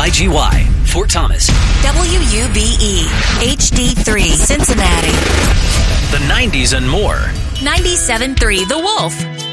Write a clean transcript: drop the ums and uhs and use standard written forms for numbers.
KYGY, Fort Thomas. WUBE, HD3, Cincinnati. The 90s and more. 97.3 The Wolf.